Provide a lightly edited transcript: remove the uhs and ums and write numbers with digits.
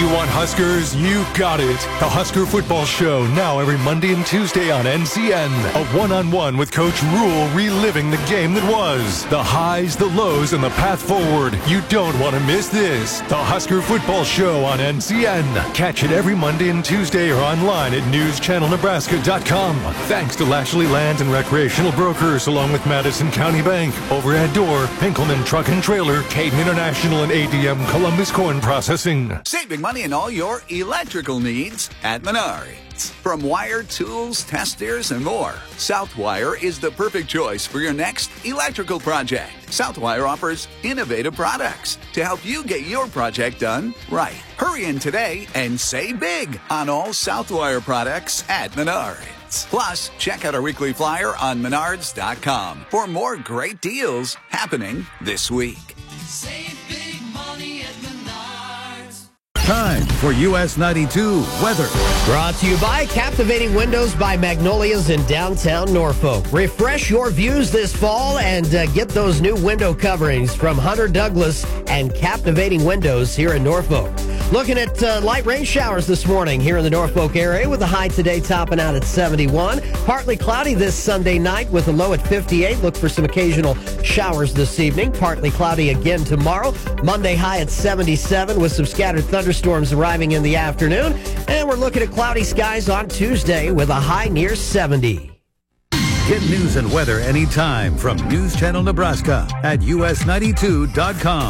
You want Huskers? You got it. The Husker Football Show, now every Monday and Tuesday on NCN. A one-on-one with Coach Rule, reliving the game that was. The highs, the lows, and the path forward. You don't want to miss this. The Husker Football Show on NCN. Catch it every Monday and Tuesday or online at newschannelnebraska.com. Thanks to Lashley Land and Recreational Brokers, along with Madison County Bank, Overhead Door, Pinkelman Truck and Trailer, Caden International, and ADM Columbus Corn Processing. Saving money in all your electrical needs at Menards. From wire, tools, testers, and more, Southwire is the perfect choice for your next electrical project. Southwire offers innovative products to help you get your project done right. Hurry in today and save big on all Southwire products at Menards. Plus, check out our weekly flyer on menards.com for more great deals happening this week. Save big money at Menards. Time for US 92 weather. Brought to you by Captivating Windows by Magnolias in downtown Norfolk. Refresh your views this fall and get those new window coverings from Hunter Douglas and Captivating Windows here in Norfolk. Looking at light rain showers this morning here in the Norfolk area, with the high today topping out at 71. Partly cloudy this Sunday night with a low at 58. Look for some occasional showers this evening. Partly cloudy again tomorrow. Monday high at 77 with some scattered thunderstorms arriving in the afternoon. And we're looking at cloudy skies on Tuesday with a high near 70. Get news and weather anytime from News Channel Nebraska at us92.com.